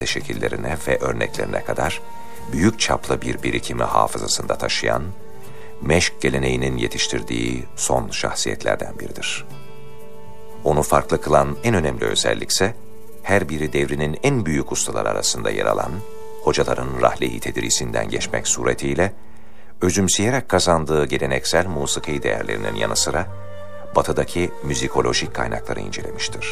şekillerine ve örneklerine kadar büyük çaplı bir birikimi hafızasında taşıyan, meşk geleneğinin yetiştirdiği son şahsiyetlerden biridir. Onu farklı kılan en önemli özellikse, her biri devrinin en büyük ustalar arasında yer alan, hocaların rahle-i tedrisinden geçmek suretiyle, özümseyerek kazandığı geleneksel musiki değerlerinin yanı sıra, Batı'daki müzikolojik kaynakları incelemiştir.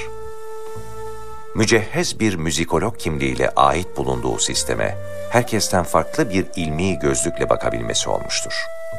Mücehhez bir müzikolog kimliğiyle ait bulunduğu sisteme, herkesten farklı bir ilmi gözlükle bakabilmesi olmuştur.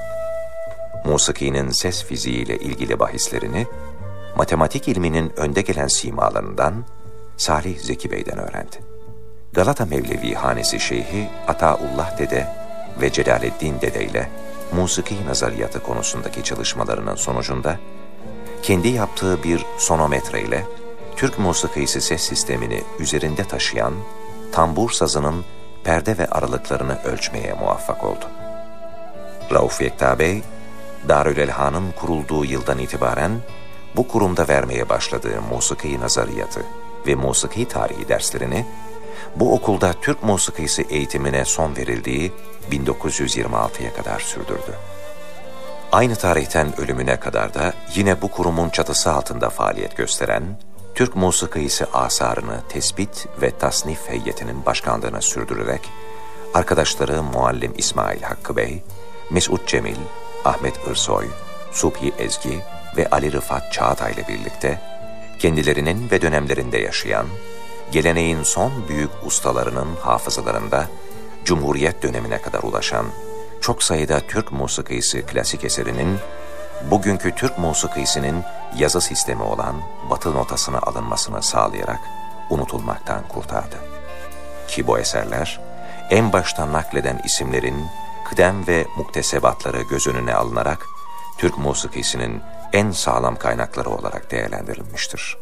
Musiki'nin ses fiziğiyle ilgili bahislerini, matematik ilminin önde gelen simalarından Salih Zeki Bey'den öğrendi. Galata Mevlevi Hanesi Şeyhi Ataullah Dede ve Celaleddin Dede ile musiki nazariyatı konusundaki çalışmalarının sonucunda kendi yaptığı bir sonometre ile Türk musikisi ses sistemini üzerinde taşıyan tambur sazının perde ve aralıklarını ölçmeye muvaffak oldu. Rauf Yekta Bey, Darülelhan'ın kurulduğu yıldan itibaren bu kurumda vermeye başladığı musiki nazariyatı ve musiki tarihi derslerini bu okulda Türk musikisi eğitimine son verildiği 1926'ya kadar sürdürdü. Aynı tarihten ölümüne kadar da yine bu kurumun çatısı altında faaliyet gösteren, Türk musikisi asarını tespit ve tasnif heyetinin başkanlığını sürdürerek, arkadaşları Muallim İsmail Hakkı Bey, Mesut Cemil, Ahmet Irsoy, Subhi Ezgi ve Ali Rıfat Çağatay ile birlikte, kendilerinin ve dönemlerinde yaşayan, geleneğin son büyük ustalarının hafızalarında Cumhuriyet dönemine kadar ulaşan çok sayıda Türk musikisi klasik eserinin, bugünkü Türk musikisinin yazı sistemi olan Batı notasına alınmasını sağlayarak unutulmaktan kurtardı. Ki bu eserler, en baştan nakleden isimlerin kıdem ve muktesebatları göz önüne alınarak Türk musikisinin en sağlam kaynakları olarak değerlendirilmiştir.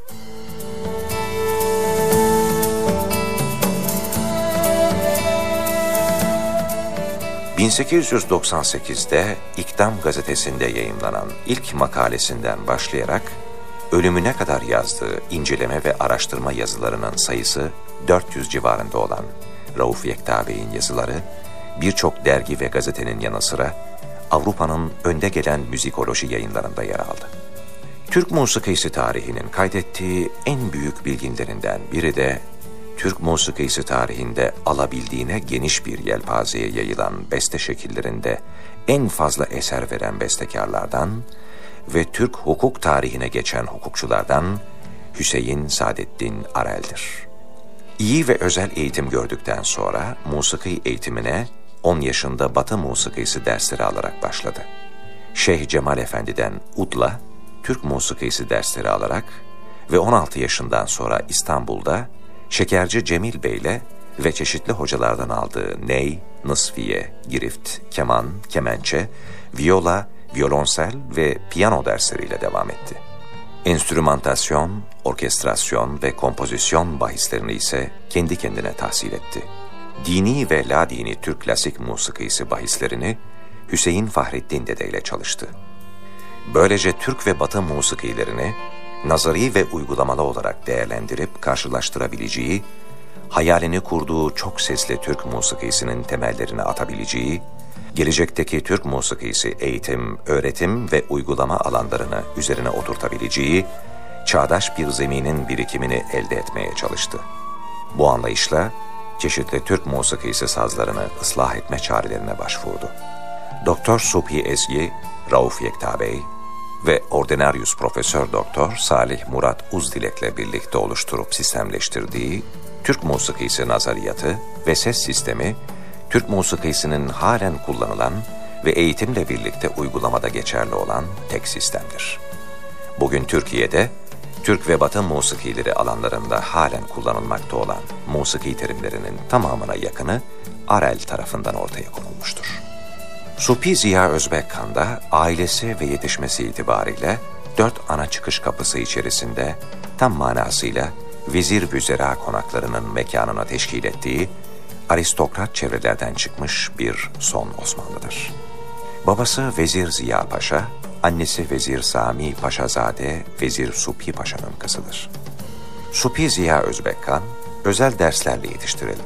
...1898'de İktam gazetesinde yayımlanan ilk makalesinden başlayarak ölümüne kadar yazdığı inceleme ve araştırma yazılarının sayısı 400 civarında olan Rauf Yekta Bey'in yazıları, birçok dergi ve gazetenin yanı sıra Avrupa'nın önde gelen müzikoloji yayınlarında yer aldı. Türk musikisi tarihinin kaydettiği en büyük bilginlerinden biri de Türk musikisi tarihinde alabildiğine geniş bir yelpazeye yayılan beste şekillerinde en fazla eser veren bestekarlardan ve Türk hukuk tarihine geçen hukukçulardan Hüseyin Saadettin Arel'dir. İyi ve özel eğitim gördükten sonra musiki eğitimine 10 yaşında Batı musikisi dersleri alarak başladı. Şeyh Cemal Efendi'den udla, Türk musikisi dersleri alarak ve 16 yaşından sonra İstanbul'da Şekerci Cemil Bey'le ve çeşitli hocalardan aldığı ney, nısfiye, girift, keman, kemençe, viyola, violonsel ve piyano dersleriyle devam etti. Enstrümantasyon, orkestrasyon ve kompozisyon bahislerini ise kendi kendine tahsil etti. Dini ve la dini Türk klasik musikisi bahislerini Hüseyin Fahrettin Dede ile çalıştı. Böylece Türk ve Batı musikilerini nazari ve uygulamalı olarak değerlendirip karşılaştırabileceği, hayalini kurduğu çok sesli Türk musikisinin temellerini atabileceği, gelecekteki Türk musikisi eğitim, öğretim ve uygulama alanlarını üzerine oturtabileceği, çağdaş bir zeminin birikimini elde etmeye çalıştı. Bu anlayışla çeşitli Türk musikisi sazlarını ıslah etme çarelerine başvurdu. Doktor Subhi Ezgi, Rauf Yekta Bey ve Ordinarius Profesör Doktor Salih Murat Uzdilek'le birlikte oluşturup sistemleştirdiği Türk musikisi nazariyatı ve ses sistemi, Türk musikisinin halen kullanılan ve eğitimle birlikte uygulamada geçerli olan tek sistemdir. Bugün Türkiye'de Türk ve Batı musikileri alanlarında halen kullanılmakta olan musiki terimlerinin tamamına yakını Arel tarafından ortaya konulmuştur. Subhi Ziya Özbekkan da ailesi ve yetişmesi itibariyle 4 ana çıkış kapısı içerisinde tam manasıyla vezir vüzera konaklarının mekanını teşkil ettiği aristokrat çevrelerden çıkmış bir son Osmanlı'dır. Babası Vezir Ziya Paşa, annesi Vezir Sami Paşazade Vezir Subhi Paşa'nın kızıdır. Subhi Ziya Özbekkan, özel derslerle yetiştirildi.